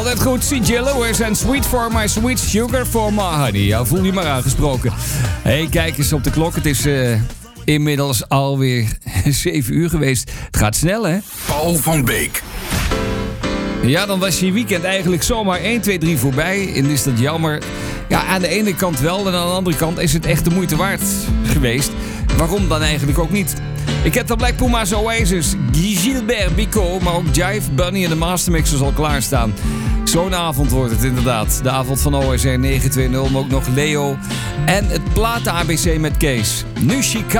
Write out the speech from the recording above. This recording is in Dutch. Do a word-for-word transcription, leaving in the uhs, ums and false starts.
Altijd goed. C J Lewis en Sweet for my sweet sugar for my honey. Ja, voel je maar aangesproken. Hé, hey, kijk eens op de klok. Het is uh, inmiddels alweer zeven uur geweest. Het gaat snel, hè? Paul van Beek. Ja, dan was je weekend eigenlijk zomaar één, twee, drie voorbij. En is dat jammer. Ja, aan de ene kant wel. En aan de andere kant is het echt de moeite waard geweest. Waarom dan eigenlijk ook niet? Ik heb de Black Puma's Oasis, Gilbert Bicot, maar ook Jive, Bunny en de Mastermixers al klaarstaan. Zo'n avond wordt het inderdaad. De avond van O S R negen twee nul, maar ook nog Leo. En het platen A B C met Kees. Nu Chicago.